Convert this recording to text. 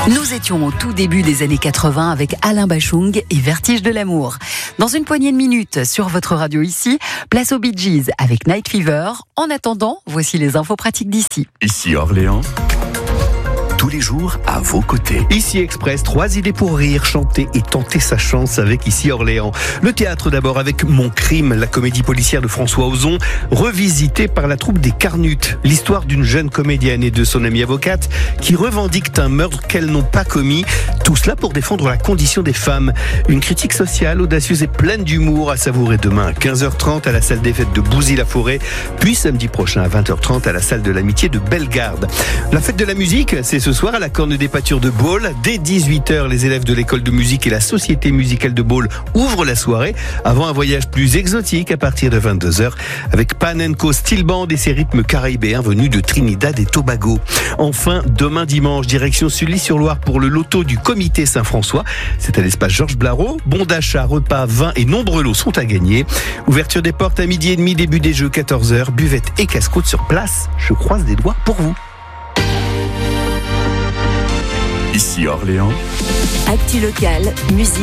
Nous étions au tout début des années 80 avec Alain Bachung et Vertige de l'amour. Dans une poignée de minutes sur votre radio ici, place aux Bee Gees avec Night Fever. En attendant, voici les infos pratiques d'ici. Ici Orléans. Tous les jours à vos côtés. Ici Express, 3 idées pour rire, chanter et tenter sa chance avec Ici Orléans. Le théâtre d'abord avec Mon Crime, la comédie policière de François Ozon, revisitée par la troupe des Carnutes. L'histoire d'une jeune comédienne et de son amie avocate qui revendiquent un meurtre qu'elles n'ont pas commis. Tout cela pour défendre la condition des femmes. Une critique sociale audacieuse et pleine d'humour à savourer demain à 15h30 à la salle des fêtes de Bouzy-la-Forêt, puis samedi prochain à 20h30 à la salle de l'amitié de Bellegarde. La fête de la musique, c'est ce soir à la Corne des Pâtures de Baule. Dès 18h, les élèves de l'école de musique et la Société musicale de Baule ouvrent la soirée avant un voyage plus exotique à partir de 22h avec Pan & Co Steel Band et ses rythmes caribéens venus de Trinidad et Tobago. Enfin, demain dimanche, direction Sully-sur-Loire pour le loto du comité Saint-François. C'est à l'espace Georges Blareau. Bons d'achat, repas, vins et nombreux lots sont à gagner. Ouverture des portes à 12h30, début des jeux 14h, buvette et casse-côte sur place. Je croise des doigts pour vous. Ici Orléans. Actu local, musique.